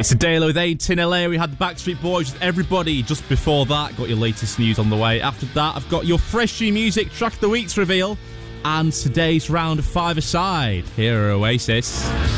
It's a Dalo with 18 LA. We had the Backstreet Boys with Everybody. Just before that, got your latest news on the way. After that, I've got your fresh new music, Track of the Week's reveal, and today's round of 5-a-side. Here are Oasis.